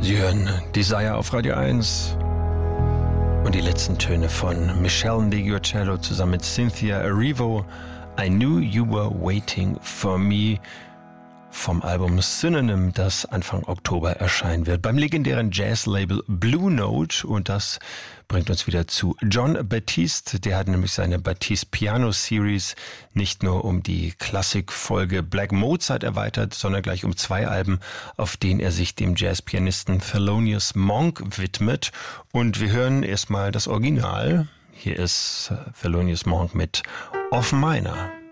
Sie hören Desire auf Radio 1 und die letzten Töne von Michelle Ndegeocello zusammen mit Cynthia Erivo. I Knew You Were Waiting For Me vom Album Synonym, das Anfang Oktober erscheinen wird beim legendären Jazz-Label Blue Note. Und das bringt uns wieder zu Jon Batiste. Der hat nämlich seine Batiste Piano Series nicht nur um die Klassikfolge Black Mozart erweitert, sondern gleich um 2 Alben, auf denen er sich dem Jazzpianisten Thelonious Monk widmet. Und wir hören erstmal das Original. Hier ist Thelonious Monk mit Off Minor.